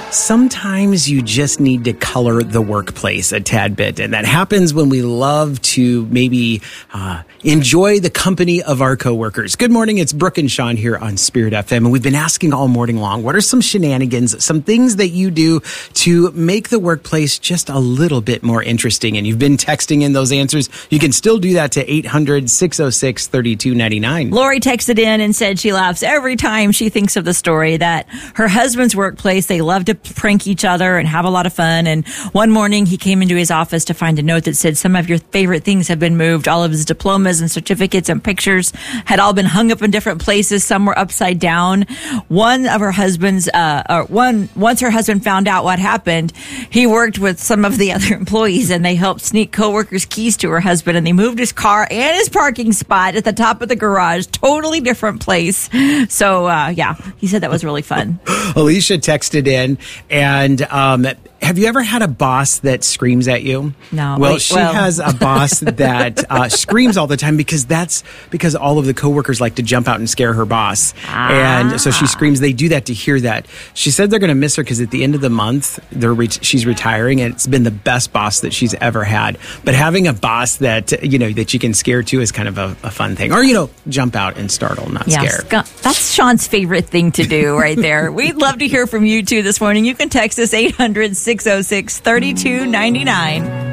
Sometimes you just need to color the workplace a tad bit. And that happens when we love to maybe enjoy the company of our coworkers. Good morning. It's Brooke and Sean here on Spirit FM. And we've been asking all morning long, what are some shenanigans, some things that you do to make the workplace just a little bit more interesting? And you've been texting in those answers. You can still do that to 800-606-3299. Lori texted in and said she laughs every time she thinks of the story that her husband's workplace, they love to prank each other and have a lot of fun. And one morning he came into his office to find a note that said some of your favorite things have been moved. All of his diplomas and certificates and pictures had all been hung up in different places. Some were upside down. Once her husband found out what happened, he worked with some of the other employees and they helped sneak coworkers' keys to her husband, and they moved his car and his parking spot at the top of the garage. Totally different place. So, he said that was really fun. Alicia texted in, and have you ever had a boss that screams at you? No. Well, she has a boss that screams all the time because all of the coworkers like to jump out and scare her boss. And so she screams. They do that to hear that. She said they're going to miss her because at the end of the month, she's retiring, and it's been the best boss that she's ever had. But having a boss that you can scare too is kind of a fun thing. Or, jump out and startle, not scare. That's Sean's favorite thing to do right there. We'd love to hear from you too this morning. You can text us 800-606-3299.